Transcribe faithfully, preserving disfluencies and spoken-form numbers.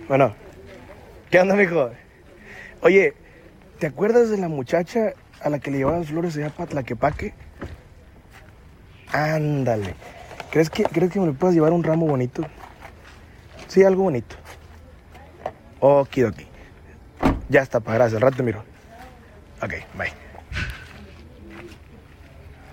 Bueno, ¿qué onda, mijo? Oye, ¿te acuerdas de la muchacha a la que le llevaban flores allá para Tlaquepaque? Ándale. ¿Crees que, ¿Crees que me le puedas llevar un ramo bonito? Sí, algo bonito. Okidoki. Ya está, pa, gracias. Al rato te miro. Ok, bye.